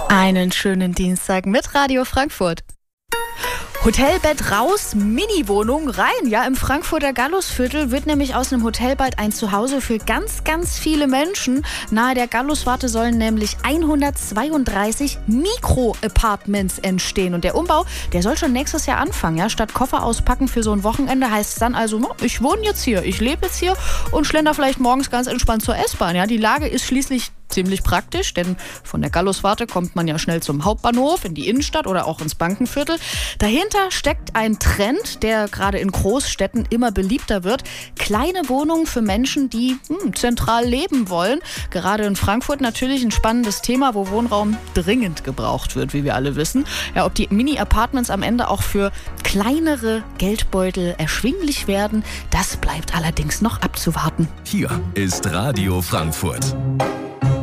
Einen schönen Dienstag mit Radio Frankfurt. Hotelbett raus, Mini-Wohnung rein. Ja, im Frankfurter Gallusviertel wird nämlich aus einem Hotel bald ein Zuhause für ganz, ganz viele Menschen. Nahe der Galluswarte sollen nämlich 132 Mikro-Apartments entstehen. Und der Umbau, der soll schon nächstes Jahr anfangen. Ja, statt Koffer auspacken für so ein Wochenende heißt es dann also, ich wohne jetzt hier, ich lebe jetzt hier und schlender vielleicht morgens ganz entspannt zur S-Bahn. Ja, die Lage ist schließlich ziemlich praktisch, denn von der Galluswarte kommt man ja schnell zum Hauptbahnhof, in die Innenstadt oder auch ins Bankenviertel. Dahinter steckt ein Trend, der gerade in Großstädten immer beliebter wird. Kleine Wohnungen für Menschen, die zentral leben wollen. Gerade in Frankfurt natürlich ein spannendes Thema, wo Wohnraum dringend gebraucht wird, wie wir alle wissen. Ja, ob die Mini-Apartments am Ende auch für kleinere Geldbeutel erschwinglich werden, das bleibt allerdings noch abzuwarten. Hier ist Radio Frankfurt.